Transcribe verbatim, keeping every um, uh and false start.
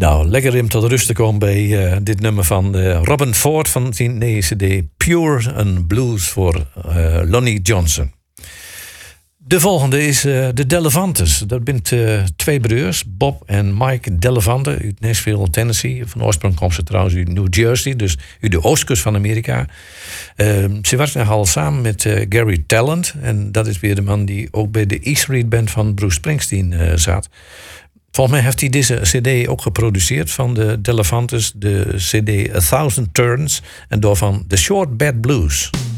Nou, lekker om tot rust te komen bij uh, dit nummer van uh, Robin Ford van zijn nieuwe cd Pure and Blues voor uh, Lonnie Johnson. De volgende is uh, de Delevantes. Dat zijn uh, twee broers, Bob en Mike Delevante uit Nashville, Tennessee. Van oorsprong komen ze trouwens uit New Jersey, dus uit de oostkust van Amerika. Uh, ze werken al samen met uh, Gary Talent. En dat is weer de man die ook bij de E Street Band van Bruce Springsteen uh, zat. Volgens mij heeft hij deze cd ook geproduceerd van de Delevantes. De cd A Thousand Turns en daarvan The Short Bad Blues.